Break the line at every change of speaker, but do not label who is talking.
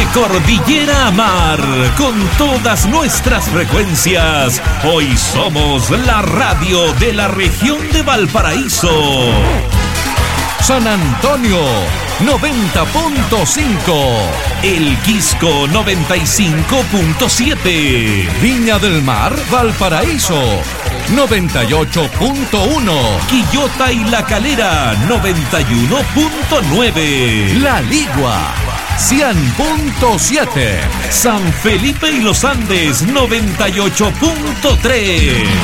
De cordillera a mar, con todas nuestras frecuencias, hoy somos la radio de la región de Valparaíso.
San Antonio 90.5,
El Quisco 95.7,
Viña del Mar, Valparaíso 98.1,
Quillota y La Calera 91.9,
La Ligua 100.7,
San Felipe y Los Andes 98.3.